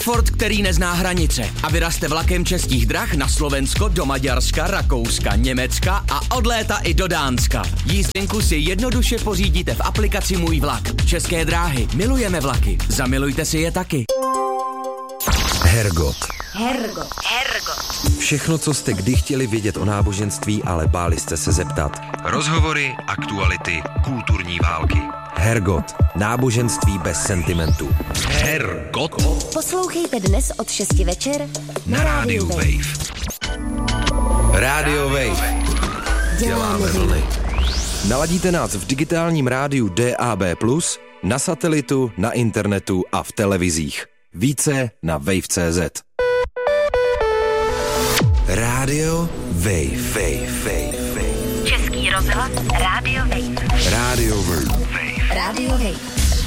Transport, který nezná hranice a vyrazte vlakem Českých drah na Slovensko, do Maďarska, Rakouska, Německa a od léta i do Dánska. Jízdenku si jednoduše pořídíte v aplikaci Můj vlak. České dráhy, milujeme vlaky, zamilujte si je taky. Hergot. Všechno, co jste kdy chtěli vědět o náboženství, ale báli jste se zeptat. Rozhovory, aktuality, kulturní války. Hergot. Náboženství bez sentimentu. Hergot. Poslouchejte dnes od 6 večer Na rádiu Wave. Radio Wave. Děláme vlny. Naladíte nás v digitálním rádiu DAB+, na satelitu, na internetu a v televizích. Více na wave.cz. Radio Wave. Český rozhlas Radio Wave. Radio Wave. Radio Wave.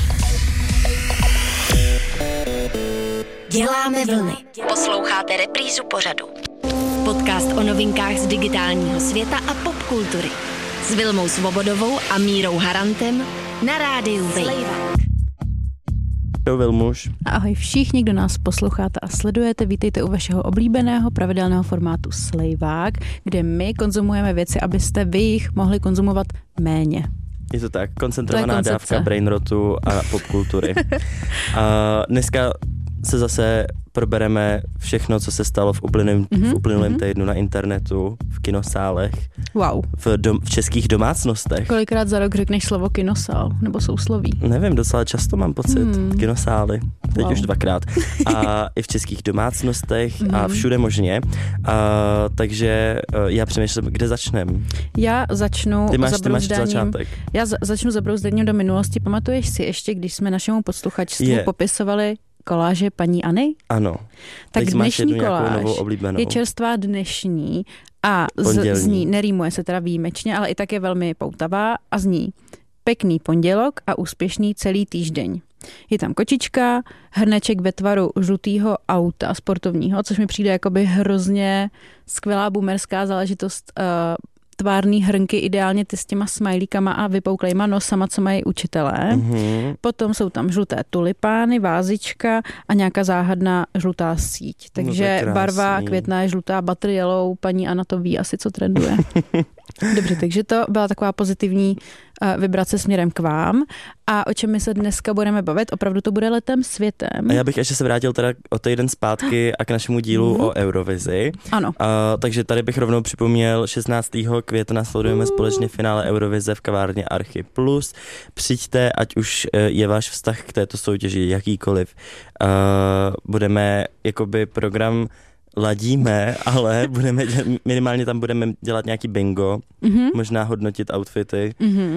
Děláme vlny. Posloucháte reprízu pořadu. Podcast o novinkách z digitálního světa a popkultury. S Vilmou Svobodovou a Mírou Harantem na rádiu Wave. Ahoj Vilmuš. Ahoj všichni, kdo nás posloucháte a sledujete, vítejte u vašeho oblíbeného pravidelného formátu Slejvák, kde my konzumujeme věci, abyste vy jich mohli konzumovat méně. Je to tak, koncentrovaná dávka brainrotu a popkultury. A dneska se zase probereme všechno, co se stalo v uplynulém týdnu na internetu, v kinosálech, v českých domácnostech. Kolikrát za rok řekneš slovo kinosál, nebo sousloví? Nevím, docela často mám pocit. Kinosály, teď už 2krát. A i v českých domácnostech a všude možně. Takže já přemýšlím, kde začnem. Já začnu zabrouzdáním. Já začnu zabrouzdáním do minulosti. Pamatuješ si ještě, když jsme našemu posluchačstvu popisovali koláže paní Anny? Ano. Tak dnešní koláž je čerstvá dnešní a zní, nerýmuje se teda výjimečně, ale i tak je velmi poutavá a zní: pěkný pondělok a úspěšný celý týždeň. Je tam kočička, hrneček ve tvaru žlutýho auta sportovního, což mi přijde jakoby hrozně skvělá boomerská záležitost, tvárný hrnky, ideálně ty s těma smajlíkama a vypouklejma nosama, co mají učitelé. Potom jsou tam žluté tulipány, vázička a nějaká záhadná žlutá síť. Takže barva květná je žlutá, butter yellow, paní Anna to ví asi, co trenduje. Dobře, takže to byla taková pozitivní vibrace směrem k vám. A o čem my se dneska budeme bavit? Opravdu to bude letem světem. A já bych ještě se vrátil teda o týden zpátky a k našemu dílu o Eurovizi. Ano. Takže tady bych rovnou připomněl, 16. května sledujeme společně finále Eurovize v kavárně Archy Plus. Přijďte, ať už je váš vztah k této soutěži jakýkoliv. Budeme jakoby program ladíme, ale minimálně tam budeme dělat nějaký bingo, možná hodnotit outfity.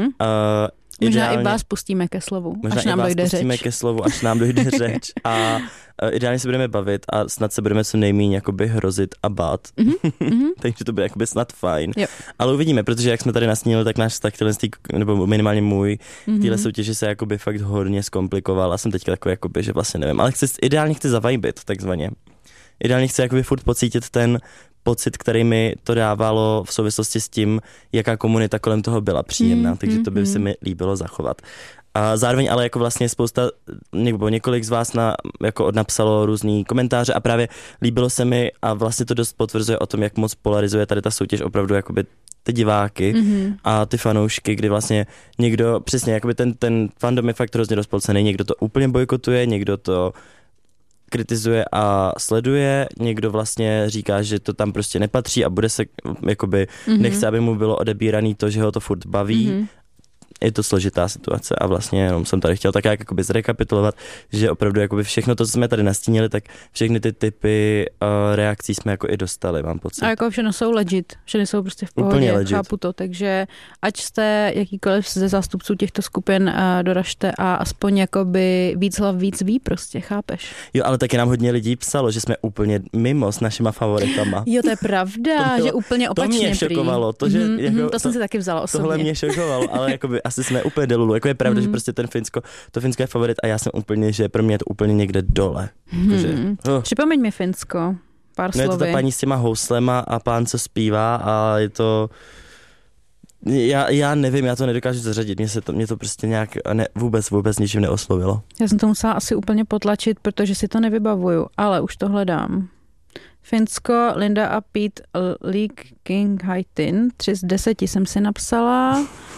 Možná i vás pustíme ke slovu, až nám dojde řeč. A ideálně se budeme bavit a snad se budeme co nejméně jakoby hrozit a bát. Takže to bude jakoby snad fajn. Jo. Ale uvidíme, protože jak jsme tady nastínili, tak náš vztah, nebo minimálně můj, téhle soutěži se jakoby fakt hodně zkomplikoval a jsem teďka takový jakoby, že vlastně nevím, ale ideálně chci zavibit, takzvaně. Ideálně chci jakoby furt pocítit ten pocit, který mi to dávalo v souvislosti s tím, jaká komunita kolem toho byla příjemná, takže to by se mi líbilo zachovat. A zároveň ale jako vlastně několik z vás jako odnapsalo různý komentáře a právě líbilo se mi a vlastně to dost potvrzuje o tom, jak moc polarizuje tady ta soutěž opravdu jakoby ty diváky a ty fanoušky, kdy vlastně někdo, přesně jakoby ten fandom je fakt hrozně rozpolcený, někdo to úplně bojkotuje, někdo to kritizuje a sleduje, někdo vlastně říká, že to tam prostě nepatří a bude se, jakoby, nechce, aby mu bylo odebíraný to, že ho to furt baví. Je to složitá situace a vlastně jenom jsem tady chtěl tak jakoby zrekapitulovat, že opravdu jakoby všechno to, co jsme tady nastínili, tak všechny ty typy reakcí jsme jako i dostali, mám pocit. A jako všechno jsou legit, všechny jsou prostě v pohodě, chápu to, takže ať jste jakýkoliv ze zástupců těchto skupin, doražte a aspoň jakoby víc hlav víc ví prostě, chápeš? Jo, ale taky nám hodně lidí psalo, že jsme úplně mimo s našima favoritama. Jo, to je pravda, že úplně opačně. To mě šokovalo, to, že to jsem si taky vzala osobně. Tohle mě šokovalo, ale jakoby asi jsme úplně delulu. Jako je pravda, že prostě to Finsko je favorit a já jsem úplně, že pro mě je to úplně někde dole. Připomeň mi Finsko, pár slovy. Je to ta paní s těma houslema a pán, co zpívá a je to Já nevím, já to nedokážu zařadit, mě to prostě nějak vůbec ničím neoslovilo. Já jsem to musela asi úplně potlačit, protože si to nevybavuju, ale už to hledám. Finsko, Linda a Pete Leaking-Haitin, 3 z 10 jsem si napsala.